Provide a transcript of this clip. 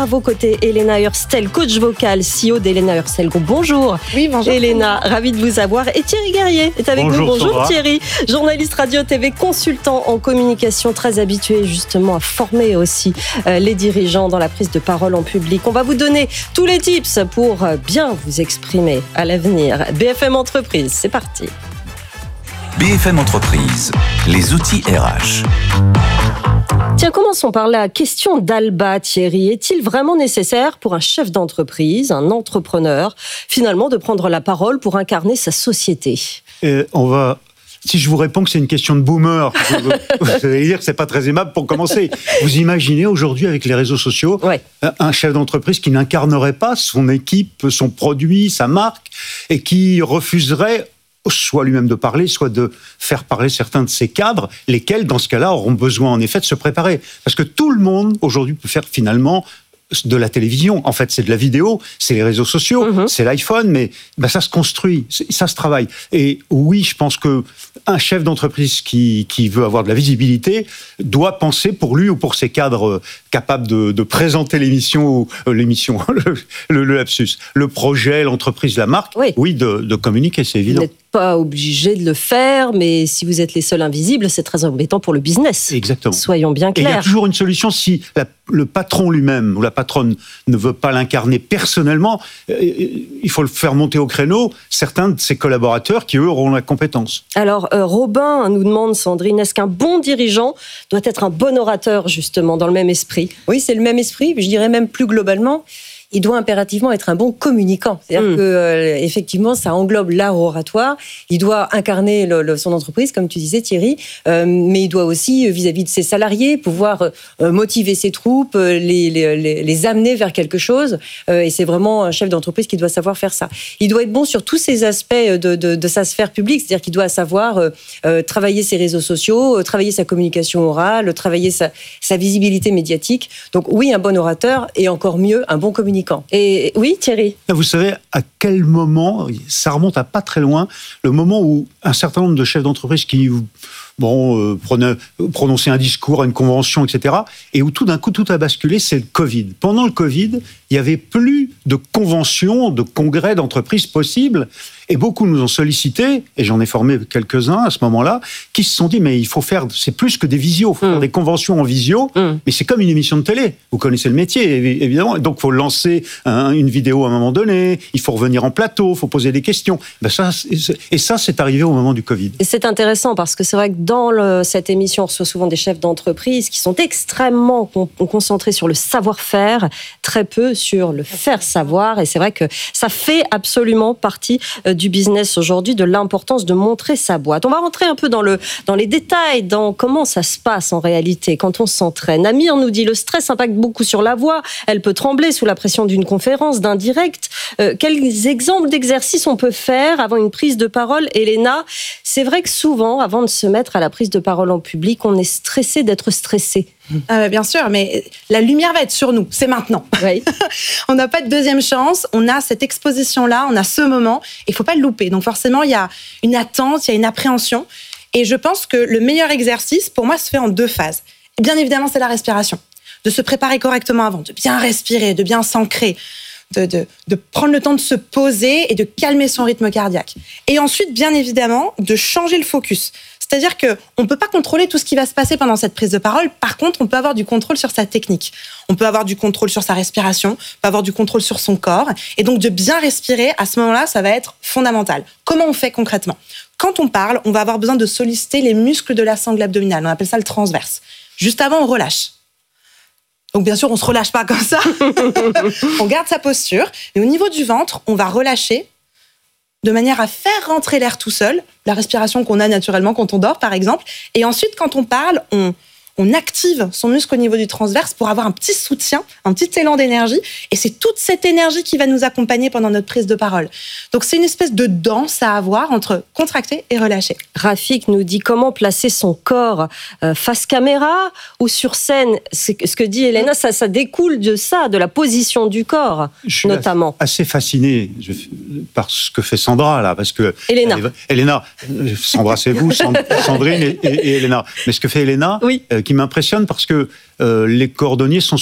À vos côtés, Elena Hurstel, coach vocal, CEO d'Elena Hurstel Group. Bonjour. Oui, bonjour. Elena, ravie de vous avoir. Et Thierry Guerrier est avec nous. Bonjour Sandra. Thierry, journaliste radio TV, consultant en communication, très habitué justement à former aussi les dirigeants dans la prise de parole en public. On va vous donner tous les tips pour bien vous exprimer à l'avenir. BFM Entreprise, c'est parti. BFM Entreprise, les outils RH. Tiens, commençons par la question d'Alba, Thierry. Est-il vraiment nécessaire pour un chef d'entreprise, un entrepreneur, finalement, de prendre la parole pour incarner sa société ? Si je vous réponds que c'est une question de boomer, vous allez dire que c'est pas très aimable pour commencer. Vous imaginez aujourd'hui avec les réseaux sociaux, un chef d'entreprise qui n'incarnerait pas son équipe, son produit, sa marque, et qui refuserait soit lui-même de parler, soit de faire parler certains de ses cadres, lesquels, dans ce cas-là, auront besoin en effet de se préparer. Parce que tout le monde, aujourd'hui, peut faire finalement de la télévision. En fait, c'est de la vidéo, c'est les réseaux sociaux, c'est l'iPhone, mais ça se construit, ça se travaille. Et oui, je pense que un chef d'entreprise qui veut avoir de la visibilité doit penser pour lui ou pour ses cadres capables de présenter l'émission, le lapsus, le projet, l'entreprise, la marque, de communiquer, c'est évident. Vous n'êtes pas obligé de le faire, mais si vous êtes les seuls invisibles, c'est très embêtant pour le business. Exactement. Soyons bien clairs. Et il y a toujours une solution si le patron lui-même ou la patronne ne veut pas l'incarner personnellement, il faut le faire monter au créneau certains de ses collaborateurs qui, eux, auront la compétence. Alors, Robin nous demande, Sandrine, est-ce qu'un bon dirigeant doit être un bon orateur, justement, dans le même esprit ? Oui, c'est le même esprit, je dirais même plus globalement. Il doit impérativement être un bon communicant. C'est-à-dire que, effectivement, ça englobe l'art oratoire. Il doit incarner son entreprise, comme tu disais, Thierry, mais il doit aussi, vis-à-vis de ses salariés, pouvoir motiver ses troupes, les amener vers quelque chose. Et c'est vraiment un chef d'entreprise qui doit savoir faire ça. Il doit être bon sur tous ces aspects de sa sphère publique. C'est-à-dire qu'il doit savoir travailler ses réseaux sociaux, travailler sa communication orale, travailler sa visibilité médiatique. Donc oui, un bon orateur et encore mieux, un bon communicant. Et oui, Thierry. Vous savez à quel moment, ça remonte à pas très loin, le moment où un certain nombre de chefs d'entreprise qui prononçaient un discours à une convention, etc., et où tout d'un coup tout a basculé, c'est le Covid. Pendant le Covid, il n'y avait plus de conventions, de congrès d'entreprises possibles, et beaucoup nous ont sollicité, et j'en ai formé quelques-uns à ce moment-là, qui se sont dit, mais il faut faire, c'est plus que des visios, il faut faire des conventions en visio, mais c'est comme une émission de télé. Vous connaissez le métier, évidemment. Donc, il faut lancer une vidéo à un moment donné, il faut revenir en plateau, il faut poser des questions. Ça, c'est arrivé au moment du Covid. Et c'est intéressant parce que c'est vrai que dans cette émission, on reçoit souvent des chefs d'entreprise qui sont extrêmement concentrés sur le savoir-faire, très peu sur le faire savoir. Et c'est vrai que ça fait absolument partie du business aujourd'hui, de l'importance de montrer sa boîte. On va rentrer un peu dans les détails, dans comment ça se passe en réalité quand on s'entraîne. Amir nous dit, le stress impacte beaucoup sur la voix. Elle peut trembler sous la pression d'une conférence, d'un direct. Quels exemples d'exercices on peut faire avant une prise de parole, Elena ? C'est vrai que souvent, avant de se mettre à la prise de parole en public, on est stressé d'être stressé. Bien sûr, mais la lumière va être sur nous, c'est maintenant. Oui. On n'a pas de deuxième chance, on a cette exposition-là, on a ce moment, il ne faut pas le louper. Donc forcément, il y a une attente, il y a une appréhension. Et je pense que le meilleur exercice, pour moi, se fait en 2 phases. Et bien évidemment, c'est la respiration. De se préparer correctement avant, de bien respirer, de bien s'ancrer, de prendre le temps de se poser et de calmer son rythme cardiaque. Et ensuite, bien évidemment, de changer le focus. C'est-à-dire qu'on ne peut pas contrôler tout ce qui va se passer pendant cette prise de parole. Par contre, on peut avoir du contrôle sur sa technique. On peut avoir du contrôle sur sa respiration, on peut avoir du contrôle sur son corps. Et donc, de bien respirer, à ce moment-là, ça va être fondamental. Comment on fait concrètement ? Quand on parle, on va avoir besoin de solliciter les muscles de la sangle abdominale. On appelle ça le transverse. Juste avant, on relâche. Donc, bien sûr, on ne se relâche pas comme ça. On garde sa posture. Mais au niveau du ventre, on va relâcher de manière à faire rentrer l'air tout seul, la respiration qu'on a naturellement quand on dort, par exemple. Et ensuite, quand on parle, on active son muscle au niveau du transverse pour avoir un petit soutien, un petit élan d'énergie. Et c'est toute cette énergie qui va nous accompagner pendant notre prise de parole. Donc, c'est une espèce de danse à avoir entre contracter et relâcher. Rafik nous dit comment placer son corps face caméra ou sur scène. C'est ce que dit Elena, ça découle de ça, de la position du corps, notamment. Je suis assez fasciné par ce que fait Sandra, là, parce que... Elena, Sandra, c'est vous, Sandrine et Elena. Mais ce que fait Elena, qui m'impressionne parce que les cordonniers sont